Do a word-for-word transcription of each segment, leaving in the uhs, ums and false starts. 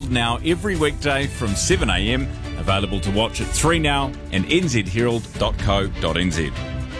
Herald Now every weekday from seven a m. Available to watch at three now and n z herald dot co dot n z.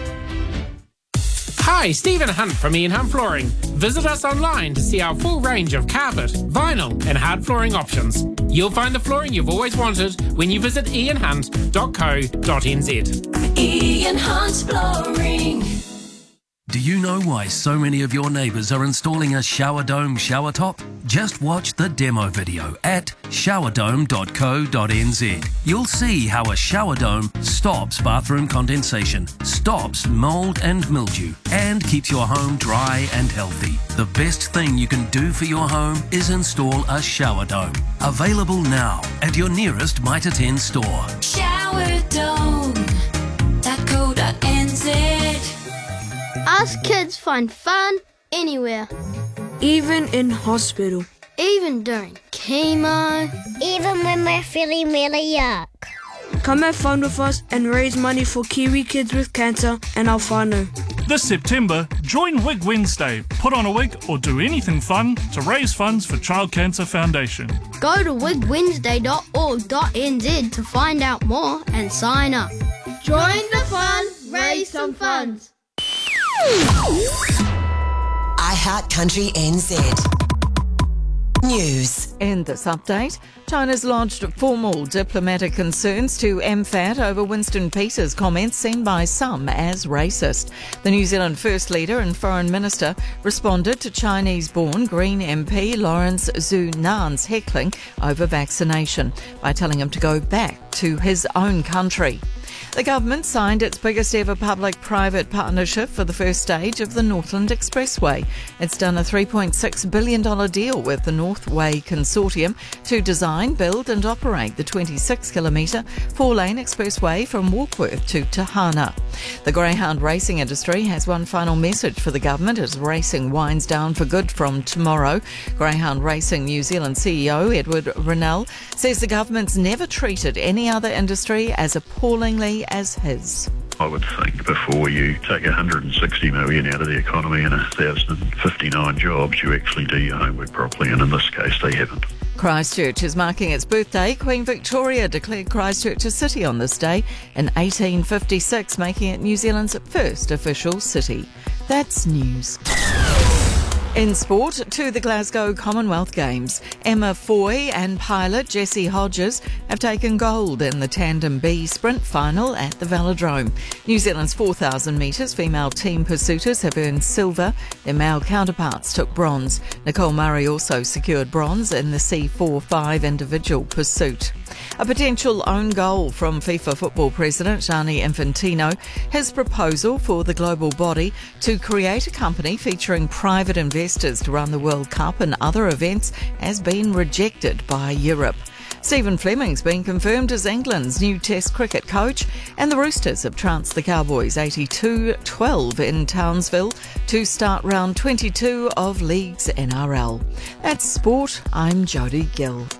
Hi, Stephen Hunt from Ian Hunt Flooring. Visit us online to see our full range of carpet, vinyl and hard flooring options. You'll find the flooring you've always wanted when you visit ian hunt dot co dot n z. Ian Hunt Flooring. Do you know why so many of your neighbours are installing a shower dome shower top? Just watch the demo video at shower dome dot co dot n z. You'll see how a shower dome stops bathroom condensation, stops mould and mildew, and keeps your home dry and healthy. The best thing you can do for your home is install a shower dome. Available now at your nearest Mitre ten store. shower dome dot co dot n z. Us kids find fun anywhere. Even in hospital. Even during chemo. Even when we're feeling really yuck. Come have fun with us and raise money for Kiwi kids with cancer and our whānau. This September, join Wig Wednesday. Put on a wig or do anything fun to raise funds for Child Cancer Foundation. Go to wig wednesday dot org dot n z to find out more and sign up. Join the fun, raise some funds. iHeartCountry N Z News. In this update, China's lodged formal diplomatic concerns to M F A T over Winston Peters' comments seen by some as racist. The New Zealand First Leader and Foreign Minister responded to Chinese-born Green M P Lawrence Zhu Nan's heckling over vaccination by telling him to go back to his own country. The government signed its biggest ever public-private partnership for the first stage of the Northland Expressway. It's done a three point six billion dollars deal with the Northway Consortium to design, build and operate the twenty-six kilometre four-lane expressway from Warkworth to Tahana. The greyhound racing industry has one final message for the government as racing winds down for good from tomorrow. Greyhound Racing New Zealand C E O Edward Rennell says the government's never treated any other industry as appallingly as his. I would think before you take one hundred sixty million out of the economy and one thousand fifty-nine jobs, you actually do your homework properly, and in this case they haven't. Christchurch is marking its birthday. Queen Victoria declared Christchurch a city on this day in eighteen fifty-six, making it New Zealand's first official city. That's news. In sport, to the Glasgow Commonwealth Games, Emma Foy and pilot Jessie Hodges have taken gold in the Tandem B sprint final at the Velodrome. New Zealand's four thousand metres female team pursuiters have earned silver. Their male counterparts took bronze. Nicole Murray also secured bronze in the C four five individual pursuit. A potential own goal from FIFA football president Gianni Infantino, his proposal for the global body to create a company featuring private investors to run the World Cup and other events has been rejected by Europe. Stephen Fleming's been confirmed as England's new Test cricket coach, and the Roosters have trounced the Cowboys eighty-two twelve in Townsville to start round twenty-two of League's N R L. That's sport. I'm Jodie Gill.